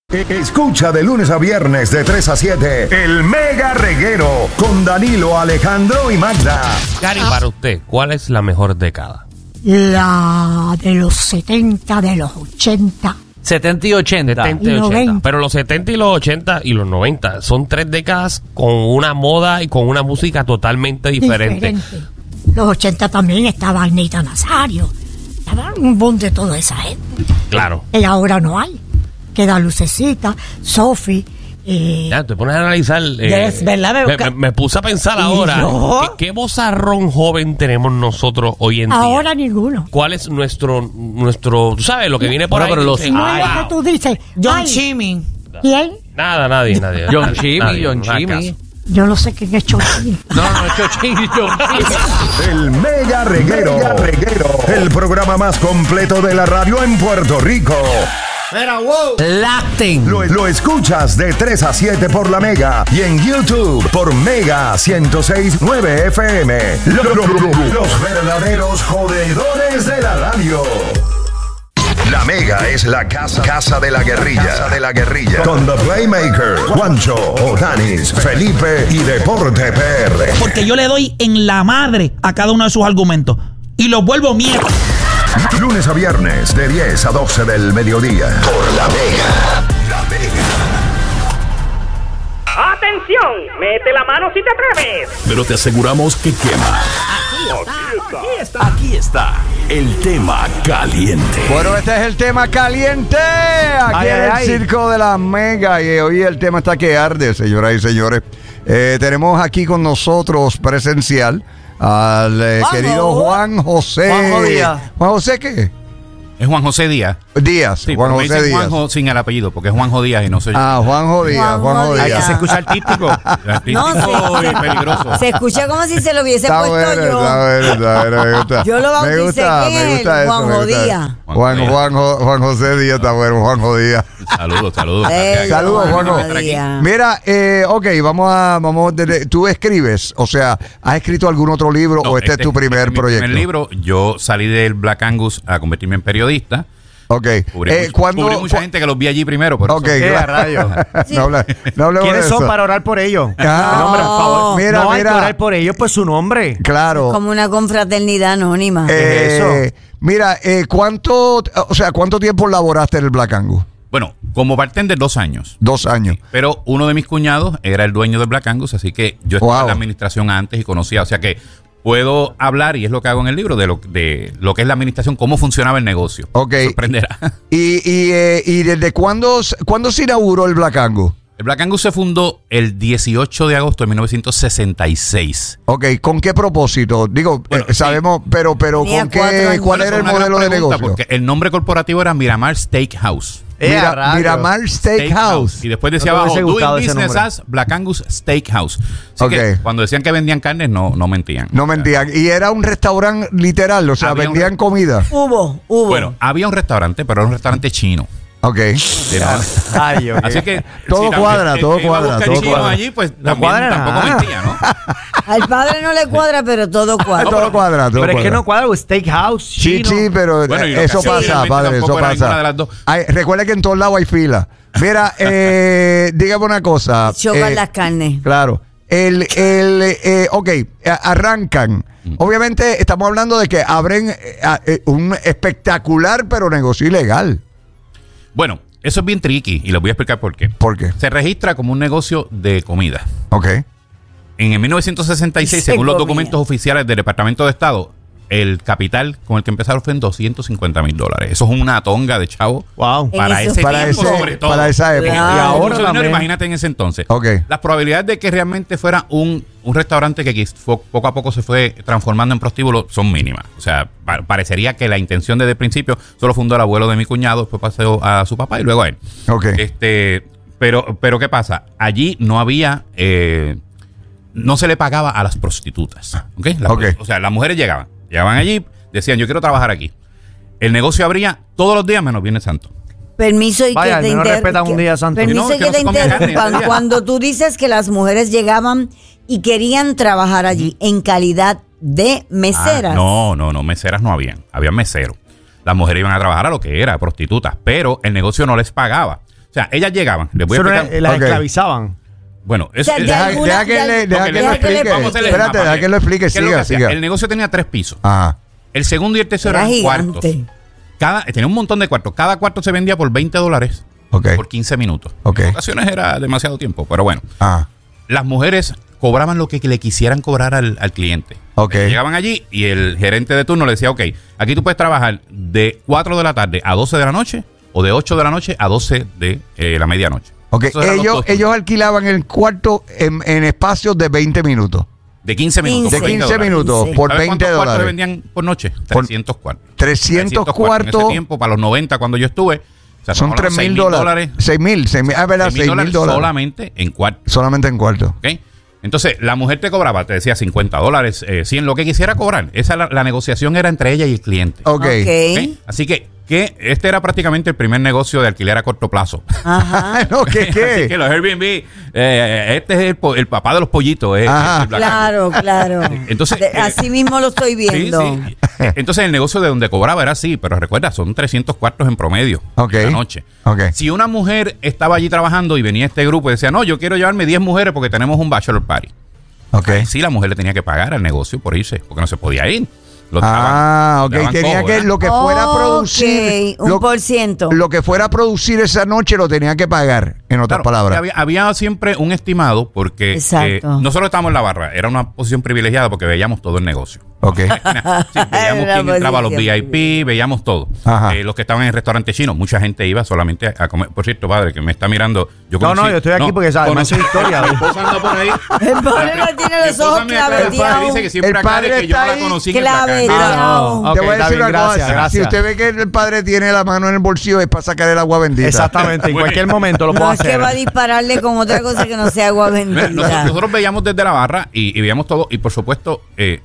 Escucha de lunes a viernes de 3 a 7 el Mega Reguero con Danilo, Alejandro y Magda. Cari, para usted, ¿cuál es la mejor década? La de los 70, de los 80. 70 y 80. 70 y 80. 90. Pero los 70 y los 80 y los 90 son 3 décadas con una moda y con una música totalmente diferente. Los 80 también estaba Anita Nazario. Estaba un boom de toda esa gente. Claro. Y ahora no hay. Queda Lucecita, Sophie. Ya, te pones a analizar. Es verdad, me puse a pensar ahora. yo? ¿Qué vozarrón joven tenemos nosotros hoy en día? Ahora ninguno. ¿Cuál es nuestro, tú sabes, lo que viene por ahí? pero los- Dicen, No es lo wow. que tú dices. John ay, Chimmy. ¿Quién? Nada, nadie. John Chimmy, Nadie, John no hagas Chimmy. caso. Yo no sé quién es Chochín. No, Chimmy, John Chimmy. El Mega Reguero. El programa más completo de la radio en Puerto Rico. Latin. Lo escuchas de 3 a 7 por la Mega y en YouTube por Mega 106.9 FM. Los verdaderos jodedores de la radio. La Mega es la casa de la guerrilla. Con The Playmaker, Juancho, Otanis, Felipe y Deporte PR. Porque yo le doy en la madre a cada uno de sus argumentos y los vuelvo mierda. Lunes a viernes de 10 a 12 del mediodía. Por la Mega. La Mega. ¡Atención! ¡Mete la mano si te atreves! Pero te aseguramos que quema. Aquí está el tema caliente. Bueno, este es el tema caliente. Aquí en el Circo de la Mega. Y hoy el tema está que arde, señoras y señores. Tenemos aquí con nosotros presencial al querido Juan José. Juanjo Díaz. ¿Juan José qué? Es Juan José Díaz. Díaz. Sí, Juan pero me José dicen Díaz. Juanjo sin el apellido, porque es Juanjo Díaz y no soy yo. Ah, Juanjo Díaz. Juanjo Díaz. Díaz. Se escucha artístico. Artístico No, y peligroso. Se escucha como si se lo hubiese Está puesto bueno, yo. está bueno, me gusta. Yo lo bauticé, Me gusta ¿quién es? eso, Juanjo me gusta. Díaz. Juan José Díaz está bueno, Juanjo Díaz. Saludos. Saludos, Juanjo. Juanjo Díaz. Mira, ok, tú escribes, o sea, ¿has escrito algún otro libro No, o este es tu primer mi proyecto? primer libro. Yo salí del Black Angus a convertirme en periodista. Ok. Cubrí mucha gente que los vi allí primero. Por Ok, eso. claro. No hablemos ¿Quiénes de son eso. para orar por ellos? Ah, El nombre, por favor. mira, no hay que mira. orar por ellos, pues su nombre. Claro. Como una confraternidad anónima. ¿Qué es Mira, ¿cuánto tiempo laboraste en el Black Angus? Bueno, como bartender 2 años. 2 años. Pero uno de mis cuñados era el dueño del Black Angus, así que yo estaba en la administración antes y conocía. O sea que puedo hablar, y es lo que hago en el libro, de lo que es la administración, cómo funcionaba el negocio. Ok. Sorprenderá. ¿Y desde cuándo se inauguró el Black Angus? El Black Angus se fundó el 18 de agosto de 1966. Ok, ¿con qué propósito? Digo, Bueno, sabemos, pero Tenía ¿con 4 qué? años. ¿Cuál Esa era es el una gran modelo de pregunta, negocio? Porque el nombre corporativo era Miramar Steakhouse. Miramar Steakhouse. Y después decía No te abajo, hubiese doing gustado ese business nombre. as Black Angus Steakhouse. Así Ok. que cuando decían que vendían carnes, no mentían. No mentían. Y era un restaurante literal, o sea, Había un vendían comida. Hubo. Bueno, había un restaurante, pero era un restaurante chino. Ok. Ay, ok. Así que Todo cuadra, todo iba a cuadra, buscar todo chino cuadra. allí, pues No también cuadra tampoco nada. mentía, ¿no? Al padre no le cuadra, pero todo cuadra. Todo cuadra, todo Pero es que cuadra. no cuadra, steakhouse, Sí, chino. sí, pero Bueno, y lo que eso hacía pasa, realmente padre, eso tampoco era ninguna de pasa. las dos. Recuerda que en todos lados hay fila. Mira, dígame una cosa. Chocan las carnes. Claro. Ok, arrancan. Obviamente estamos hablando de que abren un espectacular pero negocio ilegal. Bueno, eso es bien tricky y les voy a explicar por qué. ¿Por qué? Se registra como un negocio de comida. Ok. En el 1966, Se según los comía. documentos oficiales del Departamento de Estado, el capital con el que empezaron fue en $250,000. Eso es una tonga de chavo. Wow. Para eso- ese Para, tiempo, sobre todo. para esa época. Claro. Y ahora Mucho dinero, también. imagínate en ese entonces. Ok. Las probabilidades de que realmente fuera un restaurante que poco a poco se fue transformando en prostíbulo son mínimas. O sea, parecería que la intención desde el principio solo fundó el abuelo de mi cuñado, después pasó a su papá y luego a él. Ok. Pero ¿qué pasa? Allí no había... no se le pagaba a las prostitutas. ¿Ok? O sea, las mujeres llegaban allí, decían, yo quiero trabajar aquí. El negocio abría todos los días menos Viernes Santo. Permiso y Vaya, que te no respetan un día santo. Permiso No, y que que no te se comía carne interrumpan. ese día. Cuando tú dices que las mujeres llegaban y querían trabajar allí en calidad de meseras. No, meseras no habían. Habían meseros. Las mujeres iban a trabajar a lo que era, prostitutas, pero el negocio no les pagaba. O sea, ellas llegaban. Les voy a Eso no explicar. es- las Ok. esclavizaban. Bueno, O sea, de Deja alguna- que le Ok, explique. vamos a hacer el Espérate, mapa. deja que lo explique. ¿Qué es lo que Siga, hacía? siga. El negocio tenía 3 pisos. Ajá. El segundo y el tercero Era eran cuartos. gigante. Tenía un montón de cuartos. Cada cuarto se vendía por $20 Ok. por 15 minutos. Ok. En ocasiones era demasiado tiempo, pero bueno. Ah. Las mujeres cobraban lo que le quisieran cobrar al cliente. Ok. Llegaban allí y el gerente de turno le decía, ok, aquí tú puedes trabajar de 4 de la tarde a 12 de la noche o de 8 de la noche a 12 de la medianoche. Ok, Esos eran los dos turnos. ellos alquilaban el cuarto en espacios de 20 minutos. De 15 minutos. De por 15 $20. minutos Sí. por ¿Sabes 20 cuántos cuartos se dólares. vendían por noche? Por 300 cuartos. 300 En cuartos ese tiempo, para los 90, cuando yo estuve, o sea, son estamos hablando de $3,000. 6,000. Ah, verdad, $6,000 solamente en cuartos. Solamente en cuarto. ¿Ok? Entonces, la mujer te cobraba, te decía $50, 100, lo que quisiera cobrar. Esa la negociación era entre ella y el cliente. Ok. ¿Ok? Así que este era prácticamente el primer negocio de alquiler a corto plazo. Ajá. No, ¿qué? Así que los Airbnb, este es el papá de los pollitos. Ajá. el Black Claro, claro. Entonces, Así mismo lo estoy Sí, viendo. sí. Entonces el negocio de donde cobraba era así, pero recuerda, son 300 cuartos en promedio Ok. en la noche. Ok. Si una mujer estaba allí trabajando y venía este grupo y decía, no, yo quiero llevarme 10 mujeres porque tenemos un bachelor party. Ok. Sí, la mujer le tenía que pagar al negocio por irse, porque no se podía ir. Lo Ah, daban- ok. daban Tenía cojo, que ¿verdad? lo que fuera a producir. Ok, un por ciento. Lo que fuera a producir esa noche lo tenía que pagar, en otras Claro, palabras. había siempre un estimado porque Exacto. nosotros estábamos en la barra, era una posición privilegiada porque veíamos todo el negocio. Ok. Sí, veíamos Era quién entraba a los posición VIP, veíamos todo. Ajá. Los que estaban en el restaurante chino, mucha gente iba solamente a comer. Por cierto, padre, que me está mirando. Yo No, yo estoy aquí porque, ¿sabes? conocí- Me hace historia. Mi esposa anda por ahí. El padre no tiene Mi los ojos esposa me claveteados. dice que siempre El aclare padre que yo está no la ahí conocí en el claveteado. Bacán. Ah, Te ok, voy a está decir bien, una cosa. gracias, gracias. Si usted ve que el padre tiene la mano en el bolsillo es para sacar el agua bendita. Exactamente, en Muy cualquier bien. momento lo puedo No es que hacer. va a dispararle con otra cosa que no sea agua bendita. Nosotros veíamos desde la barra y veíamos todo. Y por supuesto,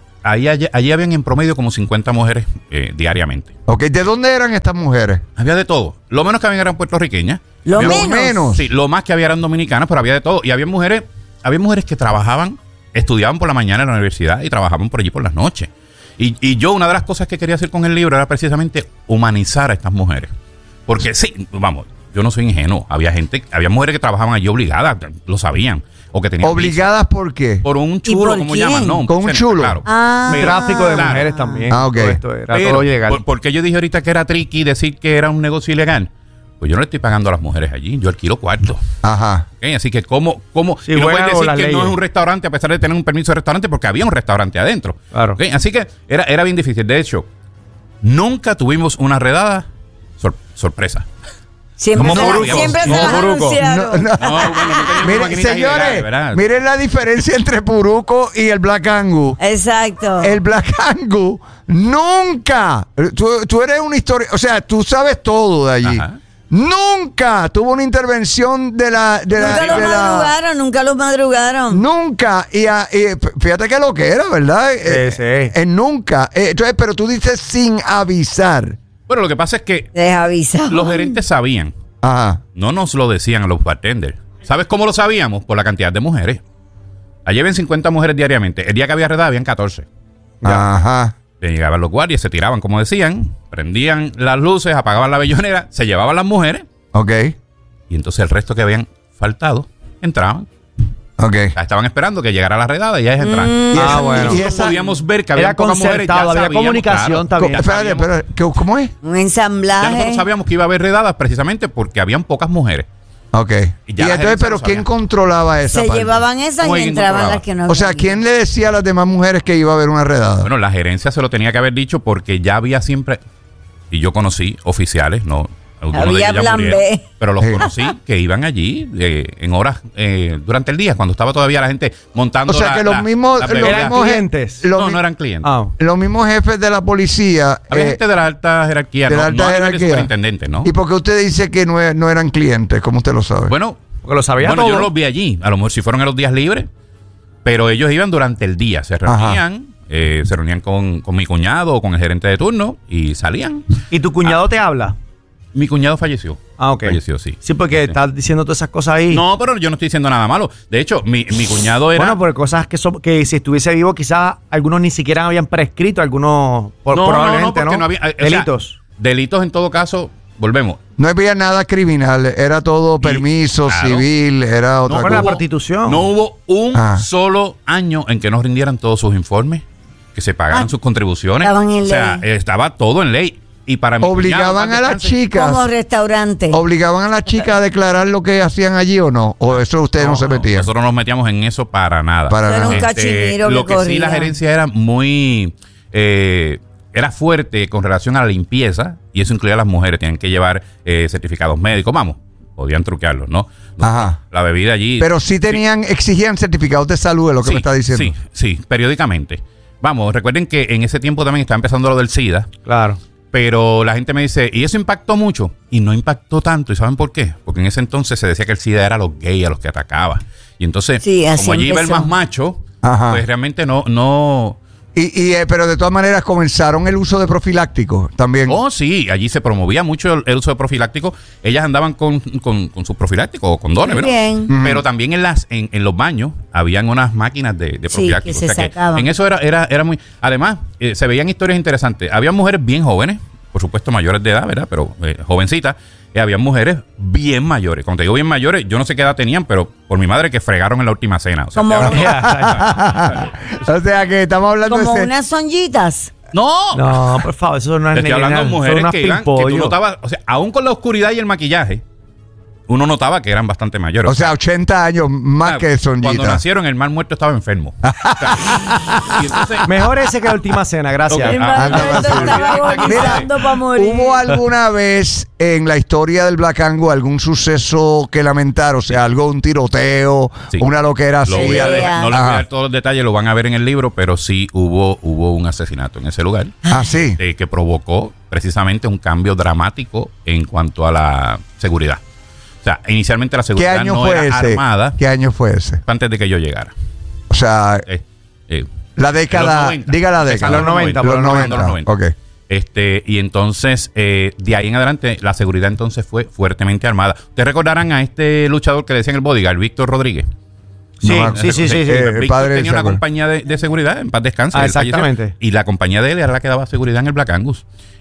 allí habían en promedio como 50 mujeres diariamente. Ok, ¿de dónde eran estas mujeres? Había de todo. Lo menos que habían eran puertorriqueñas. Lo Había- menos. Sí, lo más que había eran dominicanas, pero había de todo. Y había mujeres que trabajaban, estudiaban por la mañana en la universidad y trabajaban por allí por las noches. Y yo, una de las cosas que quería hacer con el libro era precisamente humanizar a estas mujeres. Porque sí, vamos, yo no soy ingenuo. Había mujeres que trabajaban allí obligadas, lo sabían. O que tenían ¿Obligadas por qué? por un chulo, por como quién? llaman, ¿no? ¿Con un proxeneta, chulo? Claro. Ah. Un Pero- tráfico de claro. mujeres también. Ah, ok. Todo esto era Pero, todo legal. porque yo dije ahorita que era tricky decir que era un negocio ilegal. Pues yo no le estoy pagando a las mujeres allí, yo alquilo cuartos. Ajá. ¿Ok? Así que ¿cómo? Sí, y no juegan puedes con decir las que no leyes. es un restaurante a pesar de tener un permiso de restaurante porque había un restaurante adentro. Claro. ¿Ok? Así que era bien difícil. De hecho, nunca tuvimos una redada sorpresa. Siempre Como se, Puruco. siempre se Como las Puruco. anunciaron. No, bueno, no teníamos Miren, maquinitas ilegales, señores, ¿verdad? miren la diferencia entre Puruco y el Black Angus. Exacto. El Black Angus nunca. Tú eres una historia. O sea, tú sabes todo de allí. Ajá. Nunca tuvo una intervención de la. Nunca los madrugaron. Nunca. Y fíjate que lo que era, ¿verdad? Sí. Nunca. Entonces, pero tú dices sin avisar. Bueno, lo que pasa es que Les avisaban. los gerentes sabían. Ajá. No nos lo decían a los bartenders. ¿Sabes cómo lo sabíamos? Por la cantidad de mujeres. Allí ven 50 mujeres diariamente. El día que había redada habían 14. Ajá. Llegaban los guardias, se tiraban, como decían, prendían las luces, apagaban la bellonera, se llevaban las mujeres Ok. y entonces el resto que habían faltado entraban. Ok. Estaban esperando que llegara la redada y ya ellas entraban. Y esa- bueno. y Nosotros esa- podíamos ver que había Era pocas mujeres. Ya concertado, había sabíamos, comunicación claro, también. ya Espérate, sabíamos. ¿cómo es? Un Ya ensamblaje. nosotros sabíamos que iba a haber redadas precisamente porque habían pocas mujeres. Ok. Y Y, ya la entonces, gerencia pero lo ¿quién sabía. controlaba esa Se parte? llevaban esas ¿Cómo y alguien entraban controlaba? las que no O sea, habían. ¿quién le decía a las demás mujeres que iba a haber una redada? Bueno, la gerencia se lo tenía que haber dicho porque ya había siempre, y yo conocí oficiales, no, algunos Había de ellos ya plan murieron, B. pero los Sí. conocí que iban allí en horas durante el día, cuando estaba todavía la gente montando O sea, que los mismos- la los bebida. ¿Eran mismos clientes? Lo No, mi- no eran clientes. Ah. Los mismos jefes de la policía. Había gente de la alta jerarquía, de la no, alta no a nivel de jerarquía. superintendente, ¿no? ¿Y por qué usted dice que no eran clientes? ¿Cómo usted lo sabe? Bueno, Porque lo sabía bueno, todo. yo no los vi allí, a lo mejor si fueron en los días libres, pero ellos iban durante el día, se reunían con mi cuñado o con el gerente de turno y salían. ¿Y tu cuñado te habla? Mi cuñado falleció. Ah, ok. Falleció, sí. Sí, porque estás diciendo todas esas cosas ahí. No, pero yo no estoy diciendo nada malo. De hecho, mi cuñado era... Bueno, por cosas que si estuviese vivo, quizás algunos ni siquiera habían prescrito, algunos probablemente, porque no había... o sea, delitos. delitos en todo caso, volvemos. No había nada criminal, era todo permiso, claro. civil, era otra No, cosa. la prostitución. No hubo un Ah. solo año en que no rindieran todos sus informes, que se pagaran sus contribuciones. estaban en o sea, ley. estaba todo en ley. Y para mi ¿Obligaban cuñado, a las paz descanse, chicas? Como restaurante. ¿Obligaban a las chicas a declarar lo que hacían allí o no? ¿O eso ustedes no se metían? Nosotros no nos metíamos en eso para nada. Para Era nada. un cachimiro Lo que sí, corría. la gerencia era muy... era fuerte con relación a la limpieza, y eso incluía a las mujeres. Tenían que llevar certificados médicos. Vamos, podían truquearlos, ¿no? Ajá. La bebida allí... Pero sí tenían, exigían certificados de salud, es lo que Sí, me está diciendo. Sí, periódicamente. Vamos, recuerden que en ese tiempo también estaba empezando lo del SIDA. Claro. Pero la gente me dice, ¿y eso impactó mucho? Y no impactó tanto. ¿Y saben por qué? Porque en ese entonces se decía que el SIDA era a los gays, a los que atacaba. Y entonces, Sí, así como allí iba el empezó. más macho, Ajá. pues realmente no... Pero de todas maneras comenzaron el uso de profilácticos también. Oh, sí, allí se promovía mucho el uso de profilácticos. Ellas andaban con sus profilácticos o condones, Muy ¿verdad? bien. Pero también en los baños habían unas máquinas de profilácticos. que se sacaban. en eso era muy... Además, se veían historias interesantes. Había mujeres bien jóvenes, por supuesto mayores de edad, ¿verdad? Pero jovencitas. Había mujeres bien mayores. Cuando te digo bien mayores, yo no sé qué edad tenían, pero por mi madre que fregaron en la última cena. O sea, Como- te hablo- O sea que estamos hablando Como de... unas sonjitas. ¡No! No, por favor, eso son unas Te estoy hablando de nenas, son mujeres unas que tú pimpollos. notabas, o sea, aún con la oscuridad y el maquillaje, uno notaba que eran bastante mayores. O sea, 80 años más que Cuando Sonjita. nacieron, el mal muerto estaba enfermo. O sea, y entonces, Mejor ese que la última cena, gracias. Ok. El Ah, marido anda, estaba Mira, agonizando para morir. ¿Hubo alguna vez en la historia del Black Angus algún suceso que lamentar? O sea, un tiroteo, Sí. una loquera así. lo voy a Sí. dejar- no les voy a Ajá. dar todos los detalles, lo van a ver en el libro, pero sí hubo un asesinato en ese lugar Ah, sí. que provocó precisamente un cambio dramático en cuanto a la seguridad. O sea, inicialmente la ¿Qué seguridad año no fue era ese? armada ¿Qué año fue ese? antes de que yo llegara. O sea, la en década, los 90. diga la década. Empezando en Los 90. Ok. Y entonces, de ahí en adelante, la seguridad entonces fue fuertemente armada. Ustedes recordarán a este luchador que le decían el bodyguard, Víctor Rodríguez. Sí, No, sí. Víctor padre tenía se una acuerda. compañía de seguridad, en paz descanse. Ah, él falleció. exactamente. Y la compañía de él era la que daba seguridad en el Black Angus.